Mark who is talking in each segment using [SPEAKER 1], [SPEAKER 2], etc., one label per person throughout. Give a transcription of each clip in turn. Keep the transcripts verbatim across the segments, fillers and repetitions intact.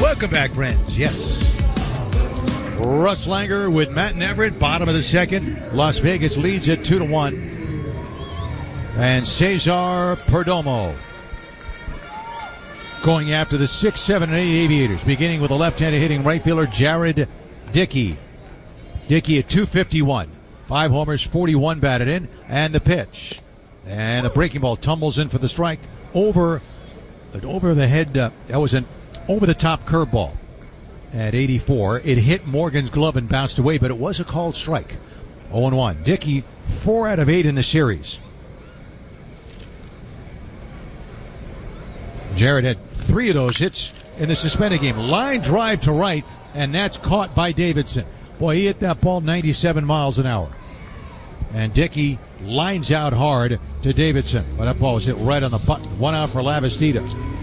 [SPEAKER 1] Welcome back, friends. Yes. Russ Langer with Matt and Everett, bottom of the second. Las Vegas leads it two to one. And Cesar Perdomo going after the six, seven, and eight Aviators, beginning with a left-handed hitting right fielder Jared Dickey. Dickey at two fifty-one. Five homers, forty-one batted in, and the pitch. And the breaking ball tumbles in for the strike over, over the head. Uh, that was an over-the-top curveball at eighty-four. It hit Morgan's glove and bounced away, but it was a called strike. oh and one. Dickey, four out of eight in the series. Jared had three of those hits in the suspended game. Line drive to right, and that's caught by Davidson. Boy, he hit that ball ninety-seven miles an hour. And Dickey lines out hard to Davidson. But that ball was hit right on the button. One out for Lavastida.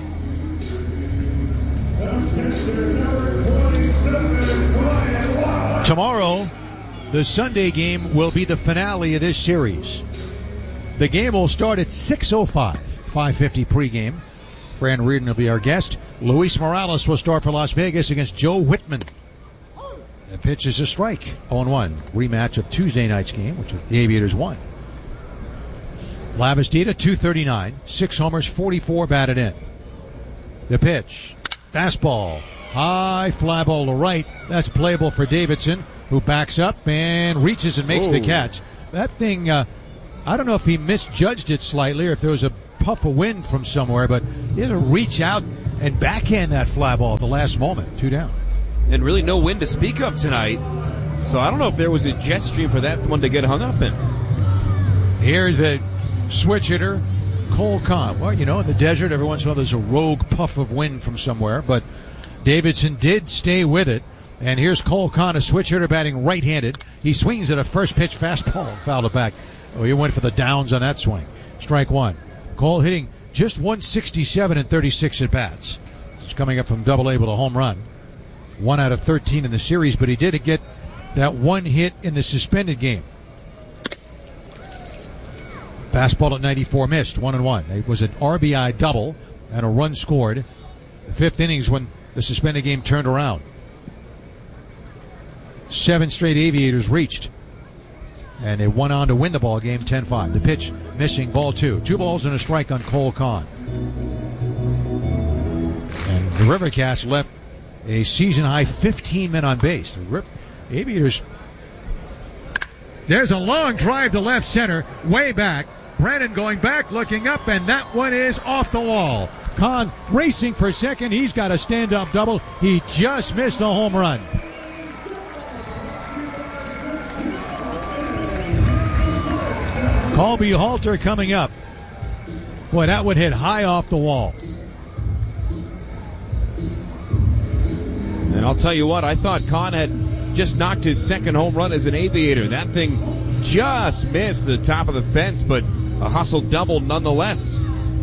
[SPEAKER 1] Tomorrow, the Sunday game will be the finale of this series. The game will start at six oh five, five fifty pregame. Fran Reardon will be our guest. Luis Morales will start for Las Vegas against Joe Whitman. The pitch is a strike. oh and one. Rematch of Tuesday night's game, which the Aviators won. Lavastida, two thirty-nine. Six homers, forty-four batted in. The pitch. Fastball. High fly ball to right. That's playable for Davidson, who backs up and reaches and makes Whoa. the catch. That thing, uh, I don't know if he misjudged it slightly or if there was a puff of wind from somewhere, but he had to reach out and backhand that fly ball at the last moment. Two down.
[SPEAKER 2] And really no wind to speak of tonight. So I don't know if there was a jet stream for that one to get hung up in.
[SPEAKER 1] Here's the switch hitter, Cole Kahn. Well, you know, in the desert, every once in a while there's a rogue puff of wind from somewhere, but Davidson did stay with it. And here's Cole Kahn, a switch hitter batting right-handed. He swings at a first pitch fastball and fouled it back. Oh, he went for the downs on that swing. Strike one. Cole hitting just one sixty-seven and thirty-six at bats. It's coming up from double A with a home run. One out of thirteen in the series, but he did get that one hit in the suspended game. Fastball at ninety-four missed, one and one. It was an R B I double and a run scored. The fifth innings when the suspended game turned around. Seven straight Aviators reached, and they went on to win the ball game ten five. The pitch missing, ball two. Two balls and a strike on Cole Kahn. And the Rivercats left a season-high fifteen men on base. The Rip- Aviators. There's a long drive to left center, way back. Brennan going back, looking up, and that one is off the wall. Kahn racing for second. He's got a stand-up double. He just missed a home run. Colby Halter coming up. Boy, that would hit high off the wall.
[SPEAKER 2] And I'll tell you what, I thought Kahn had just knocked his second home run as an Aviator. That thing just missed the top of the fence, but a hustle double nonetheless.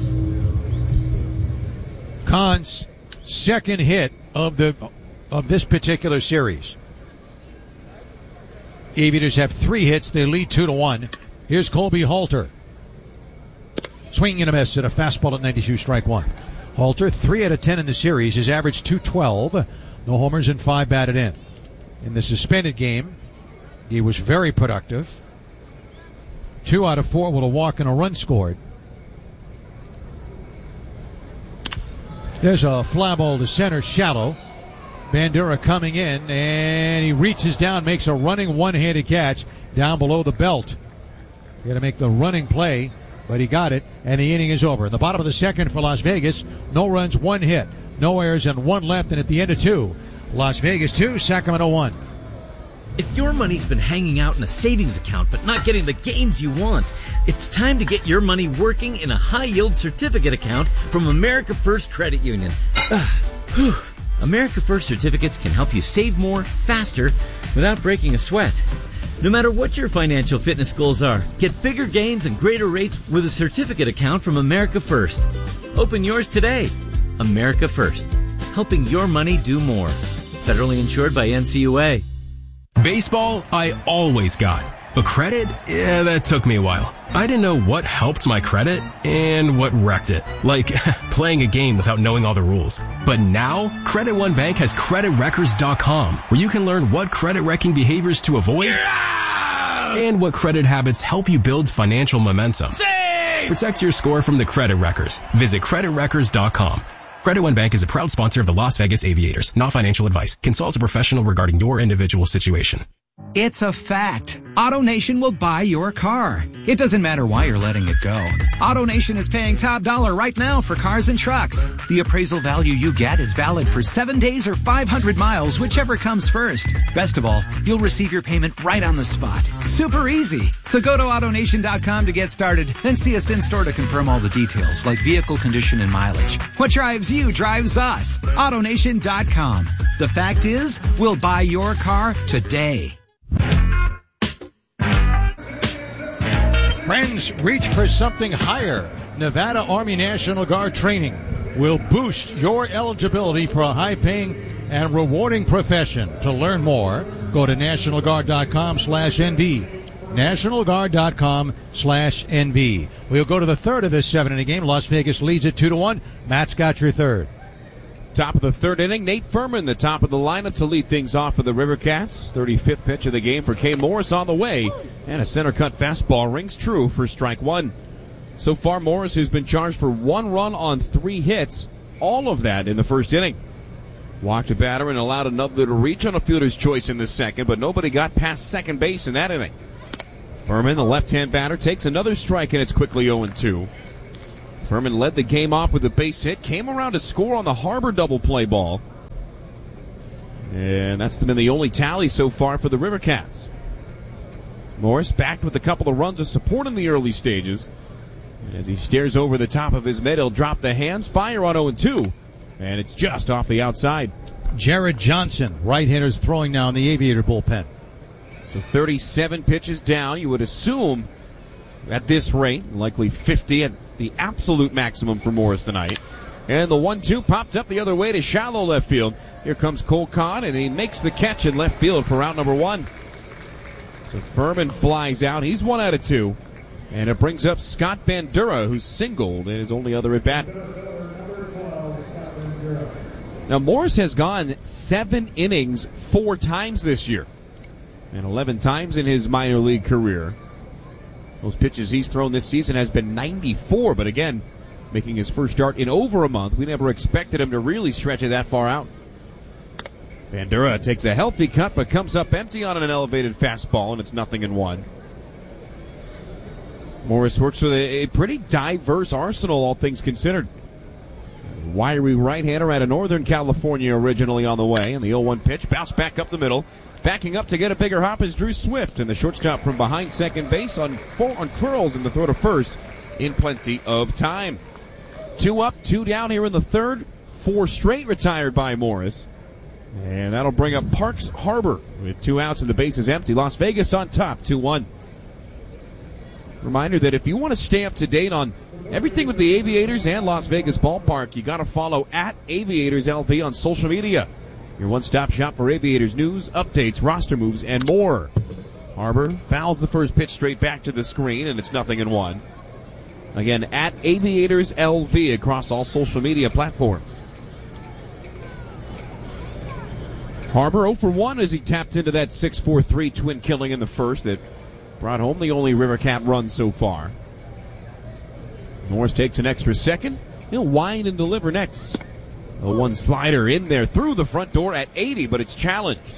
[SPEAKER 1] Kahn's second hit of the of this particular series. Aviators have three hits. They lead two to one. Here's Colby Halter. Swinging and a miss at a fastball at ninety-two, strike one. Halter, three out of ten in the series. His average two twelve. No homers and five batted in. In the suspended game, he was very productive. Two out of four with a walk and a run scored. There's a fly ball to center, shallow. Bandura coming in, and he reaches down, makes a running one-handed catch down below the belt. He had to make the running play, but he got it, and the inning is over. In the bottom of the second for Las Vegas, no runs, one hit, no errors, and one left, and at the end of two, Las Vegas two, Sacramento one.
[SPEAKER 3] If your money's been hanging out in a savings account but not getting the gains you want, it's time to get your money working in a high-yield certificate account from America First Credit Union. America First certificates can help you save more, faster, without breaking a sweat. No matter what your financial fitness goals are, get bigger gains and greater rates with a certificate account from America First. Open yours today. America First, helping your money do more. Federally insured by N C U A.
[SPEAKER 4] Baseball, I always got. But credit, yeah, that took me a while. I didn't know what helped my credit and what wrecked it. Like playing a game without knowing all the rules. But now, Credit One Bank has credit wreckers dot com, where you can learn what credit wrecking behaviors to avoid yeah! and what credit habits help you build financial momentum. Save! Protect your score from the credit wreckers. Visit credit wreckers dot com. Credit One Bank is a proud sponsor of the Las Vegas Aviators. Not financial advice. Consult a professional regarding your individual situation.
[SPEAKER 5] It's a fact. AutoNation will buy your car. It doesn't matter why you're letting it go. AutoNation is paying top dollar right now for cars and trucks. The appraisal value you get is valid for seven days or five hundred miles, whichever comes first. Best of all, you'll receive your payment right on the spot. Super easy. So go to auto nation dot com to get started, then see us in store to confirm all the details, like vehicle condition and mileage. What drives you drives us. auto nation dot com. The fact is, we'll buy your car today.
[SPEAKER 1] Friends, reach for something higher. Nevada Army National Guard training will boost your eligibility for a high-paying and rewarding profession. To learn more, go to national guard dot com slash N V. national guard dot com slash N V. We'll go to the third of this seven-inning game. Las Vegas leads it two to one. Matt's got your third.
[SPEAKER 2] Top of the third inning, Nate Furman, the top of the lineup to lead things off for the River Cats. thirty-fifth pitch of the game for Kay Morris on the way, and a center-cut fastball rings true for strike one. So far, Morris, who's been charged for one run on three hits, all of that in the first inning. Walked a batter and allowed another to reach on a fielder's choice in the second, but nobody got past second base in that inning. Furman, the left-hand batter, takes another strike, and it's quickly oh and two. Furman led the game off with a base hit, came around to score on the Harbor double play ball. And that's been the only tally so far for the River Cats. Morris backed with a couple of runs of support in the early stages. As he stares over the top of his mitt, he'll drop the hands, fire on oh and two, and it's just off the outside.
[SPEAKER 1] Jared Johnson, right-handers throwing now in the Aviator bullpen.
[SPEAKER 2] So thirty-seven pitches down, you would assume at this rate, likely fifty at the absolute maximum for Morris tonight. And the one two popped up the other way to shallow left field. Here comes Cole Kahn, and he makes the catch in left field for out number one. So Furman flies out. He's one out of two. And it brings up Scott Bandura, who's singled in his only other at-bat. Now, Morris has gone seven innings four times this year, and eleven times in his minor league career. Those pitches he's thrown this season has been ninety-four, but again, making his first start in over a month. We never expected him to really stretch it that far out. Bandura takes a healthy cut, but comes up empty on an elevated fastball, and it's nothing in one. Morris works with a, a pretty diverse arsenal, all things considered. Wiry right-hander out of Northern California originally on the way, and the oh one pitch bounced back up the middle. Backing up to get a bigger hop is Drew Swift, and the shortstop from behind second base on four, on curls in the throw to first in plenty of time. Two up, two down here in the third. Four straight retired by Morris. And that'll bring up Parks Harbor with two outs and the base is empty. Las Vegas on top, two one. Reminder that if you want to stay up to date on everything with the Aviators and Las Vegas Ballpark, you got to follow at Aviators L V on social media. Your one-stop shop for Aviators news, updates, roster moves, and more. Harbor fouls the first pitch straight back to the screen, and it's nothing in one. Again, at Aviators L V across all social media platforms. Harbor oh for one as he tapped into that six four three twin killing in the first that brought home the only River Cat run so far. Morris takes an extra second. He'll wind and deliver next. The one slider in there through the front door at eighty, but it's challenged.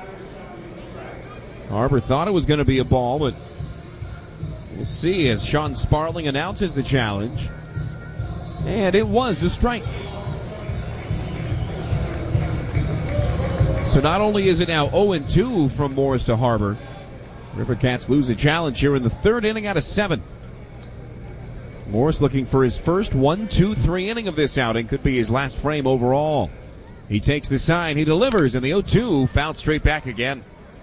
[SPEAKER 2] Harbor thought it was going to be a ball, but we'll see as Sean Sparling announces the challenge. And it was a strike. So not only is it now oh and two from Morris to Harbor, River Cats lose a challenge here in the third inning out of seven. Morris looking for his first one, two, three inning of this outing. Could be his last frame overall. He takes the sign, he delivers, and the oh two fouled straight back again.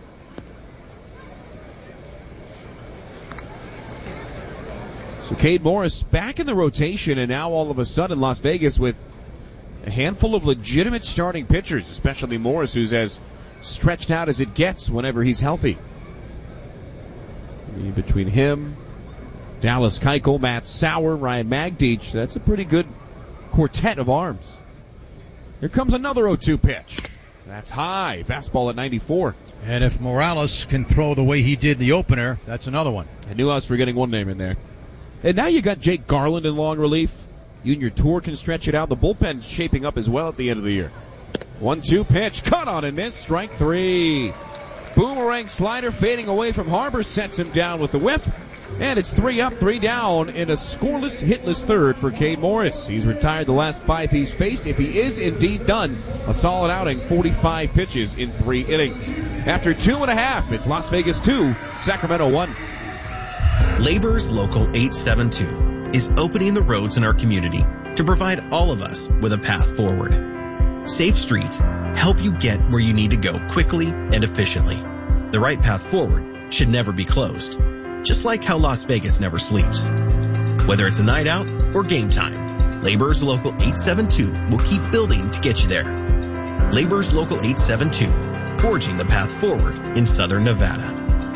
[SPEAKER 2] So Cade Morris back in the rotation, and now all of a sudden Las Vegas with a handful of legitimate starting pitchers, especially Morris, who's as stretched out as it gets whenever he's healthy. Between him, Dallas Keuchel, Matt Sauer, Ryan Magdeach, that's a pretty good quartet of arms. Here comes another oh two pitch. That's high. Fastball at ninety-four.
[SPEAKER 1] And if Morales can throw the way he did the opener, that's another one.
[SPEAKER 2] I knew I was forgetting one name in there. And now you got Jake Garland in long relief. You and your tour can stretch it out. The bullpen's shaping up as well at the end of the year. one two pitch. Cut on and miss. Strike three. Boomerang slider fading away from Harbor. Sets him down with the whip. And it's three up, three down in a scoreless, hitless third for Cade Morris. He's retired the last five he's faced. If he is indeed done, a solid outing, forty-five pitches in three innings. After two and a half, it's Las Vegas two, Sacramento one.
[SPEAKER 6] Labor's Local eight seven two is opening the roads in our community to provide all of us with a path forward. Safe streets help you get where you need to go quickly and efficiently. The right path forward should never be closed. Just like how Las Vegas never sleeps. Whether it's a night out or game time, Labor's Local eight seven two will keep building to get you there. Labor's Local eight seven two, forging the path forward in Southern Nevada.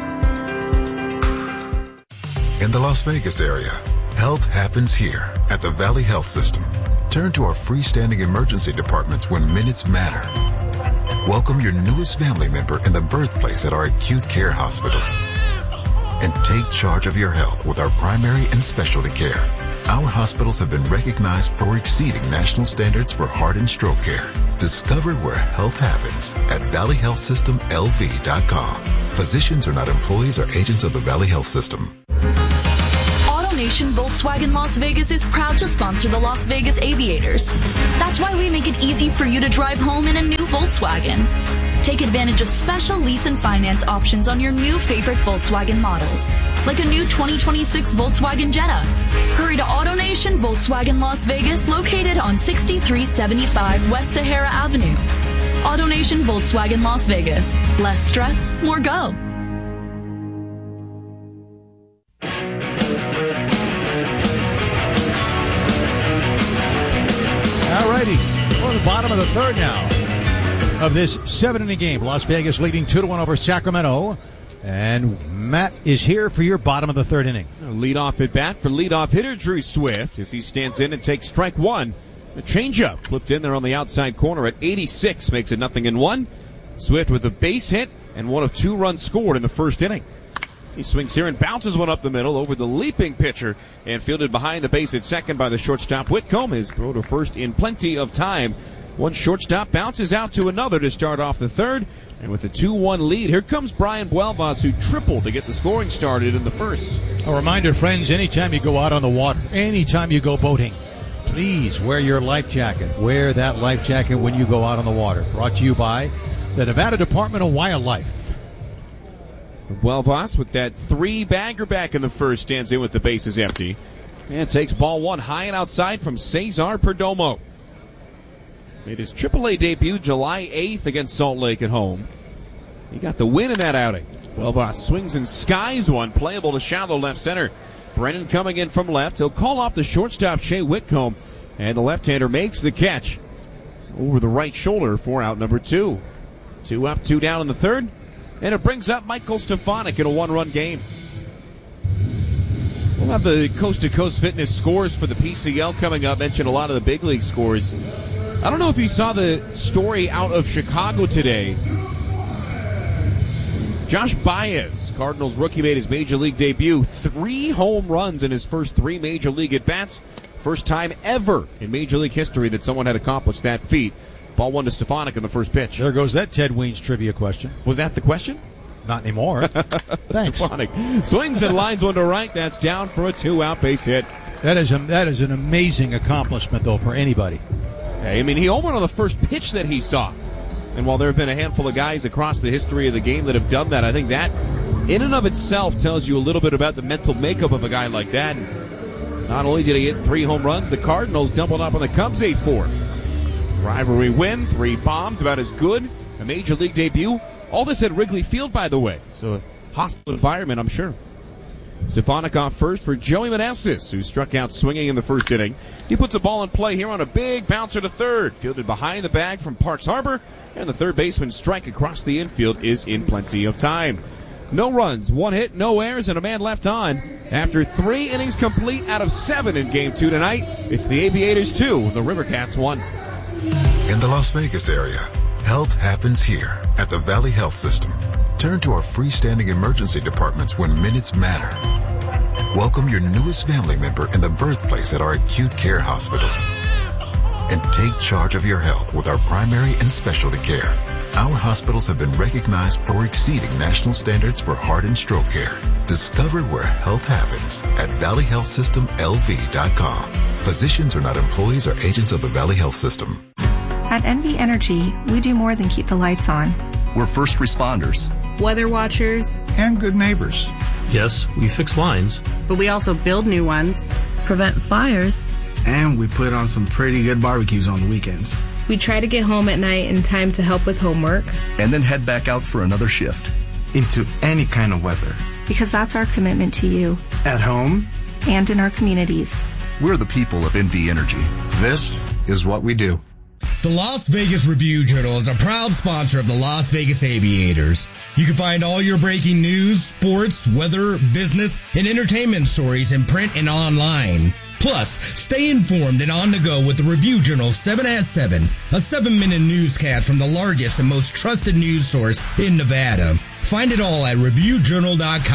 [SPEAKER 7] In the Las Vegas area, health happens here at the Valley Health System. Turn to our freestanding emergency departments when minutes matter. Welcome your newest family member in the birthplace at our acute care hospitals. And take charge of your health with our primary and specialty care. Our hospitals have been recognized for exceeding national standards for heart and stroke care. Discover where health happens at valley health system l v dot com. Physicians are not employees or agents of the Valley Health System.
[SPEAKER 8] AutoNation Volkswagen Las Vegas is proud to sponsor the Las Vegas Aviators. That's why we make it easy for you to drive home in a new Volkswagen. Take advantage of special lease and finance options on your new favorite Volkswagen models, like a new twenty twenty-six Volkswagen Jetta. Hurry to AutoNation Volkswagen Las Vegas, located on sixty-three seventy-five West Sahara Avenue. AutoNation Volkswagen Las Vegas. Less stress, more go.
[SPEAKER 1] All righty. We're at the bottom of the third now of this seven-inning game. Las Vegas leading two to one over Sacramento. And Matt is here for your bottom of the third inning.
[SPEAKER 2] Lead off at bat for leadoff hitter Drew Swift as he stands in and takes strike one. A changeup flipped in there on the outside corner at eighty-six, makes it nothing in one. Swift with a base hit and one of two runs scored in the first inning. He swings here and bounces one up the middle over the leaping pitcher and fielded behind the base at second by the shortstop Whitcomb. His throw to first in plenty of time. One shortstop bounces out to another to start off the third. And with a two one lead, here comes Brian Buelvas, who tripled to get the scoring started in the first.
[SPEAKER 1] A reminder, friends, anytime you go out on the water, anytime you go boating, please wear your life jacket. Wear that life jacket when you go out on the water. Brought to you by the Nevada Department of Wildlife.
[SPEAKER 2] Buelvas with that three-bagger back in the first stands in with the bases empty. And takes ball one high and outside from Cesar Perdomo. Made his triple A debut July eighth against Salt Lake at home. He got the win in that outing. Buelvas swings and skies one, playable to shallow left center. Brennan coming in from left. He'll call off the shortstop Shea Whitcomb, and the left-hander makes the catch over the right shoulder for out number two. Two up, two down in the third, and it brings up Michael Stefanik in a one-run game. We'll have the coast-to-coast fitness scores for the P C L coming up. Mentioned a lot of the big league scores. I don't know if you saw the story out of Chicago today. Josh Baez, Cardinals rookie, made his major league debut. Three home runs in his first three major league at-bats. First time ever in major league history that someone had accomplished that feat. Ball one to Stefanik in the first pitch.
[SPEAKER 1] There goes that Ted Weens trivia question.
[SPEAKER 2] Was that the question?
[SPEAKER 1] Not anymore. Thanks.
[SPEAKER 2] Stefanik swings and lines one to right. That's down for a two-out base hit.
[SPEAKER 1] That is a, that is an amazing accomplishment, though, for anybody.
[SPEAKER 2] I mean, he homered on the first pitch that he saw. And while there have been a handful of guys across the history of the game that have done that, I think that in and of itself tells you a little bit about the mental makeup of a guy like that. And not only did he hit three home runs, the Cardinals doubled up on the Cubs eight four. Rivalry win, three bombs, about as good. A major league debut. All this at Wrigley Field, by the way. So a hostile environment, I'm sure. Stefanik off first for Joey Meneses, who struck out swinging in the first inning. He puts a ball in play here on a big bouncer to third. Fielded behind the bag from Parks Harbor, and the third baseman's strike across the infield is in plenty of time. No runs, one hit, no errors, and a man left on. After three innings complete out of seven in Game two tonight, it's the Aviators two, the River Cats one.
[SPEAKER 7] In the Las Vegas area, health happens here at the Valley Health System. Turn to our freestanding emergency departments when minutes matter. Welcome your newest family member in the birthplace at our acute care hospitals. And take charge of your health with our primary and specialty care. Our hospitals have been recognized for exceeding national standards for heart and stroke care. Discover where health happens at valley health system l v dot com. Physicians are not employees or agents of the Valley Health System.
[SPEAKER 9] At N V Energy, we do more than keep the lights on.
[SPEAKER 10] We're first responders,
[SPEAKER 11] weather watchers,
[SPEAKER 12] and good neighbors.
[SPEAKER 13] Yes, we fix lines,
[SPEAKER 11] but we also build new ones,
[SPEAKER 14] prevent fires,
[SPEAKER 15] and we put on some pretty good barbecues on the weekends.
[SPEAKER 11] We try to get home at night in time to help with homework.
[SPEAKER 10] And then head back out for another shift.
[SPEAKER 15] Into any kind of weather.
[SPEAKER 9] Because that's our commitment to you.
[SPEAKER 15] At home.
[SPEAKER 9] And in our communities.
[SPEAKER 10] We're the people of N V Energy.
[SPEAKER 12] This is what we do.
[SPEAKER 16] The Las Vegas Review-Journal is a proud sponsor of the Las Vegas Aviators. You can find all your breaking news, sports, weather, business, and entertainment stories in print and online. Plus, stay informed and on the go with the Review-Journal seven at seven, a seven-minute newscast from the largest and most trusted news source in Nevada. Find it all at review journal dot com.